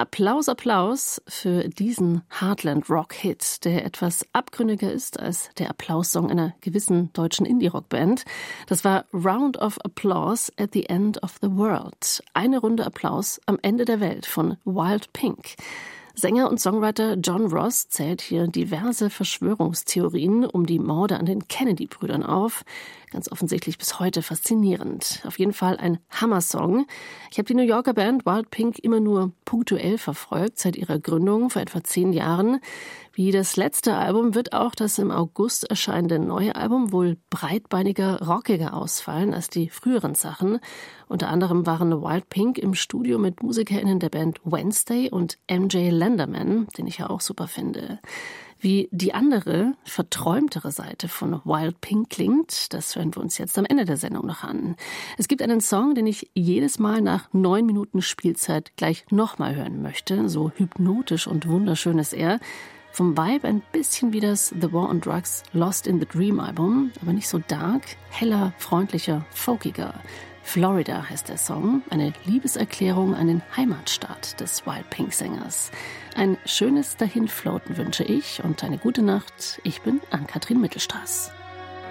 Applaus, Applaus für diesen Heartland-Rock-Hit, der etwas abgründiger ist als der Applaussong einer gewissen deutschen Indie-Rock-Band. Das war Round of Applause at the End of the World. Eine Runde Applaus am Ende der Welt von Wild Pink. Sänger und Songwriter John Ross zählt hier diverse Verschwörungstheorien um die Morde an den Kennedy-Brüdern auf. Ganz offensichtlich bis heute faszinierend. Auf jeden Fall ein Hammer-Song. Ich habe die New Yorker Band Wild Pink immer nur punktuell verfolgt, seit ihrer Gründung vor etwa 10 Jahren. Wie das letzte Album wird auch das im August erscheinende neue Album wohl breitbeiniger, rockiger ausfallen als die früheren Sachen. Unter anderem waren Wild Pink im Studio mit MusikerInnen der Band Wednesday und MJ Lenderman, den ich ja auch super finde. Wie die andere, verträumtere Seite von Wild Pink klingt, das hören wir uns jetzt am Ende der Sendung noch an. Es gibt einen Song, den ich jedes Mal nach 9 Minuten Spielzeit gleich nochmal hören möchte. So hypnotisch und wunderschön ist er. Vom Vibe ein bisschen wie das The War on Drugs Lost in the Dream Album, aber nicht so dark, heller, freundlicher, folkiger. Florida heißt der Song, eine Liebeserklärung an den Heimatstaat des Wild Pink Sängers. Ein schönes Dahinfloaten wünsche ich und eine gute Nacht. Ich bin Ann-Kathrin Mittelstraß.